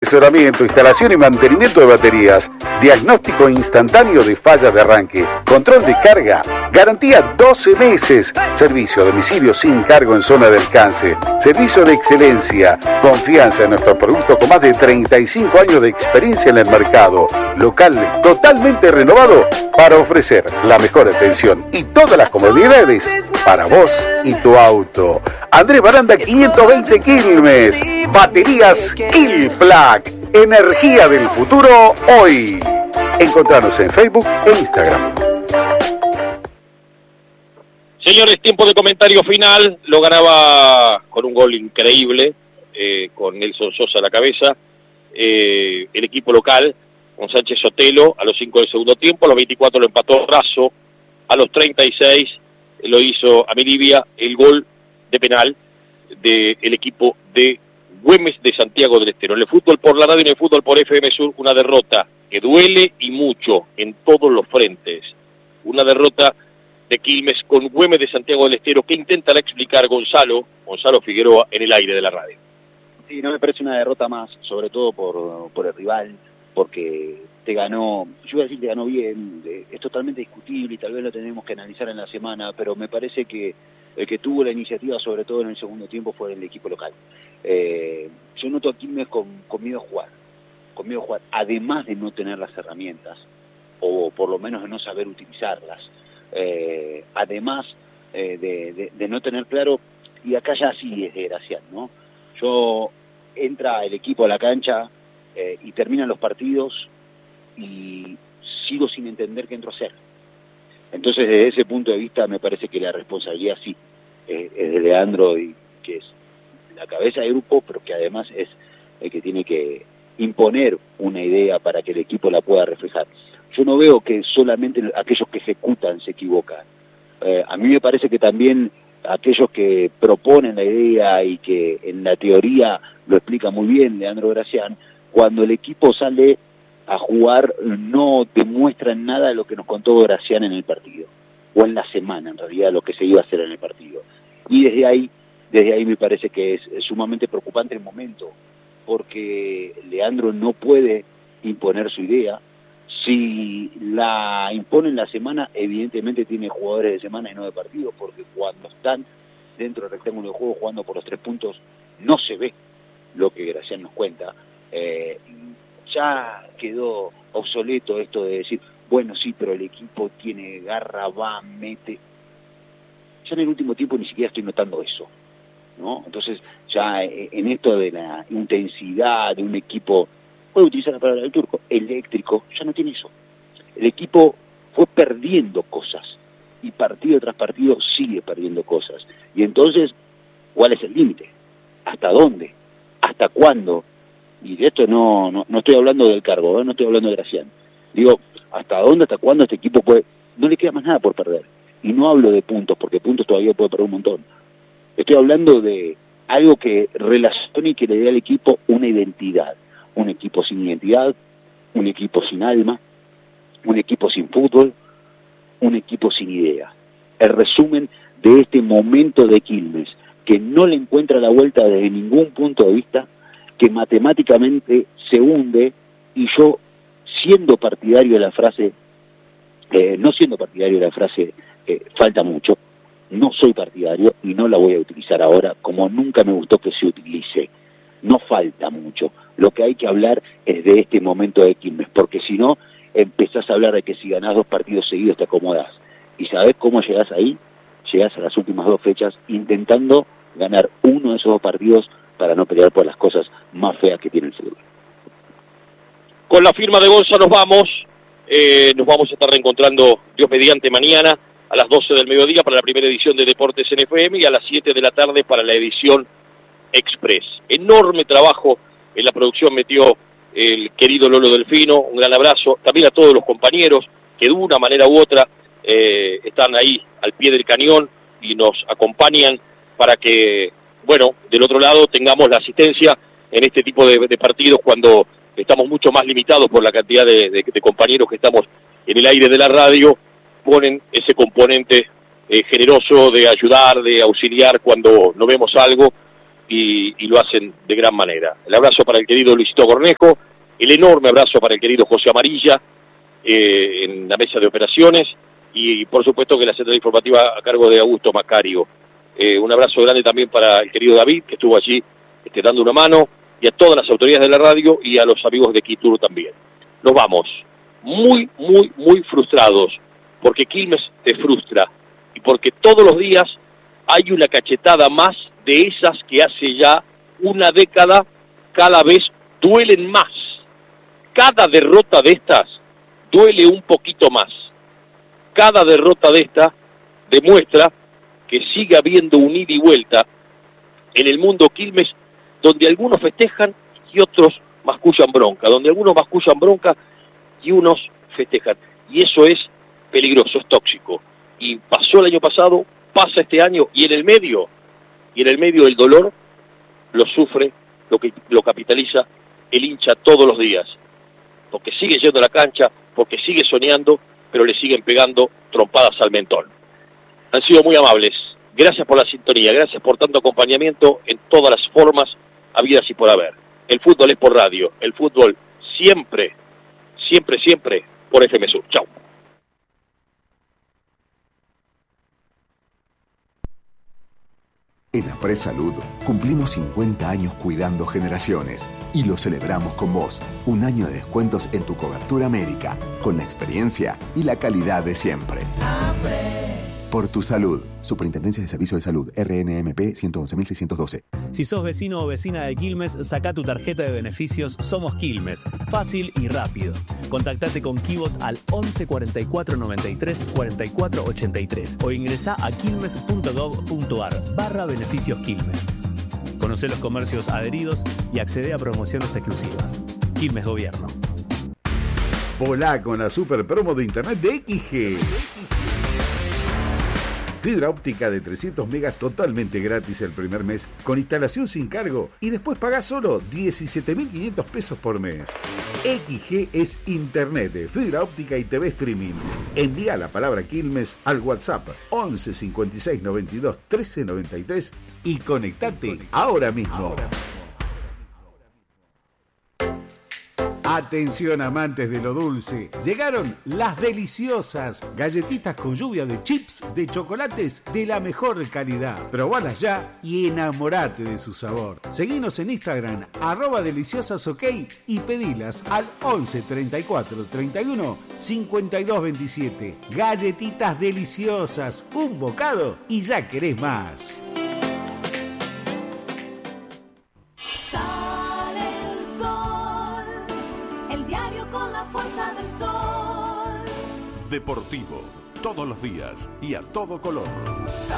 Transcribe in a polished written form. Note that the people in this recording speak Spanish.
asesoramiento, instalación y mantenimiento de baterías, diagnóstico instantáneo de fallas de arranque, control de carga, garantía 12 meses, servicio a domicilio sin cargo en zona de alcance, servicio de excelencia, confianza en nuestro producto con más de 35 años de experiencia en el mercado, local totalmente renovado para ofrecer la mejor atención y todas las comodidades para vos y tu auto. Andrés Baranda 520 Quilmes, baterías Quilplac, energía del futuro hoy. Encontranos en Facebook e Instagram. Señores, tiempo de comentario final, lo ganaba con un gol increíble, con Nelson Sosa a la cabeza, el equipo local, con Sánchez Sotelo a los 5 del segundo tiempo, a los 24 lo empató Razo, a los 36 lo hizo Amilibia, el gol de penal del equipo de Güemes de Santiago del Estero. En el fútbol por la radio y en el fútbol por FM Sur, una derrota que duele y mucho en todos los frentes. Una derrota de Quilmes con Güemes de Santiago del Estero que intentará explicar Gonzalo Figueroa en el aire de la radio. Sí, no me parece una derrota más, sobre todo por el rival, porque te ganó, yo voy a decir te ganó bien, es totalmente discutible y tal vez lo tenemos que analizar en la semana, pero me parece que el que tuvo la iniciativa, sobre todo en el segundo tiempo, fue el equipo local. Yo noto a Quilmes con miedo a jugar, además de no tener las herramientas, o por lo menos de no saber utilizarlas, además de no tener claro, y acá ya sí es desgraciado, ¿no? Entra el equipo a la cancha y terminan los partidos y sigo sin entender qué entro a hacer. Entonces, desde ese punto de vista, me parece que la responsabilidad sí es de Leandro, y que es la cabeza del grupo, pero que además es el que tiene que imponer una idea para que el equipo la pueda reflejar. Yo no veo que solamente aquellos que ejecutan se equivocan. A mí me parece que también aquellos que proponen la idea y que en la teoría lo explica muy bien Leandro Gracián, cuando el equipo sale a jugar no demuestran nada de lo que nos contó Gracián en el partido, o en la semana en realidad, lo que se iba a hacer en el partido. Y desde ahí me parece que es sumamente preocupante el momento, porque Leandro no puede imponer su idea. Si la impone en la semana, evidentemente tiene jugadores de semana y no de partido, porque cuando están dentro del rectángulo de juego jugando por los 3 puntos, no se ve lo que Gracián nos cuenta. Ya quedó obsoleto esto de decir, bueno, sí, pero el equipo tiene garra, va, mete. Ya en el último tiempo ni siquiera estoy notando eso, ¿no? Entonces, ya en esto de la intensidad de un equipo, puedo utilizar la palabra del turco, eléctrico, ya no tiene eso. El equipo fue perdiendo cosas, y partido tras partido sigue perdiendo cosas. Y entonces, ¿cuál es el límite? ¿Hasta dónde? ¿Hasta cuándo? Y de esto no estoy hablando del cargo, no estoy hablando de Gracián. Digo, ¿hasta dónde, hasta cuándo este equipo puede? No le queda más nada por perder. Y no hablo de puntos, porque puntos todavía puede perder un montón. Estoy hablando de algo que relacione y que le dé al equipo una identidad. Un equipo sin identidad, un equipo sin alma, un equipo sin fútbol, un equipo sin idea. El resumen de este momento de Quilmes, que no le encuentra la vuelta desde ningún punto de vista, que matemáticamente se hunde, y yo, siendo partidario de la frase, no siendo partidario de la frase, falta mucho, no soy partidario y no la voy a utilizar ahora, como nunca me gustó que se utilice. No falta mucho. Lo que hay que hablar es de este momento de Quilmes, porque si no, empezás a hablar de que si ganás 2 partidos seguidos te acomodás. ¿Y sabés cómo llegás ahí? Llegás a las últimas 2 fechas intentando ganar uno de esos 2 partidos para no pelear por las cosas más feas que tiene el fútbol. Con la firma de Gonza nos vamos a estar reencontrando, Dios mediante, mañana a las 12 del mediodía para la primera edición de Deportes NFM y a las 7 de la tarde para la edición Express. Enorme trabajo en la producción metió el querido Lolo Delfino, un gran abrazo, también a todos los compañeros que de una manera u otra están ahí al pie del cañón y nos acompañan para que, bueno, del otro lado tengamos la asistencia en este tipo de partidos cuando estamos mucho más limitados por la cantidad de compañeros que estamos en el aire de la radio, ponen ese componente generoso de ayudar, de auxiliar cuando no vemos algo, y lo hacen de gran manera. El abrazo para el querido Luisito Cornejo, el enorme abrazo para el querido José Amarilla en la mesa de operaciones y por supuesto que la central informativa a cargo de Augusto Macario. Un abrazo grande también para el querido David, que estuvo allí dando una mano, y a todas las autoridades de la radio y a los amigos de Quitur también. Nos vamos muy, muy, muy frustrados, porque Quilmes te frustra, y porque todos los días hay una cachetada más de esas que hace ya una década cada vez duelen más. Cada derrota de estas duele un poquito más. Cada derrota de esta demuestra que sigue habiendo un ida y vuelta en el mundo Quilmes, donde algunos festejan y otros mascullan bronca, donde algunos mascullan bronca y unos festejan. Y eso es peligroso, es tóxico. Y pasó el año pasado, pasa este año, y en el medio el dolor lo sufre, lo capitaliza el hincha todos los días. Porque sigue yendo a la cancha, porque sigue soñando, pero le siguen pegando trompadas al mentón. Han sido muy amables. Gracias por la sintonía, gracias por tanto acompañamiento en todas las formas habidas y por haber. El fútbol es por radio, el fútbol siempre, siempre, siempre por FM Sur. Chau. En Apres Salud cumplimos 50 años cuidando generaciones y lo celebramos con vos. Un año de descuentos en tu cobertura médica, con la experiencia y la calidad de siempre. Por tu salud. Superintendencia de Servicios de Salud, RNMP 111.612. Si sos vecino o vecina de Quilmes, sacá tu tarjeta de beneficios Somos Quilmes. Fácil y rápido. Contactate con Kibot al 11 44 93 44 83 o ingresá a quilmes.gov.ar/beneficios Quilmes. Conocé los comercios adheridos y accede a promociones exclusivas. Quilmes Gobierno. Volá con la super promo de internet de XG. Fibra óptica de 300 megas totalmente gratis el primer mes, con instalación sin cargo, y después pagás solo 17.500 pesos por mes. XG es internet de fibra óptica y TV streaming. Envía la palabra Quilmes al WhatsApp 11 56 92 13 93 y conectate ahora mismo. Atención amantes de lo dulce, llegaron las deliciosas galletitas con lluvia de chips de chocolates de la mejor calidad. Probalas ya y enamorate de su sabor. Seguinos en Instagram @deliciosasok y pedilas al 11 34 31 52 27. Galletitas deliciosas, un bocado y ya querés más. Deportivo, todos los días y a todo color.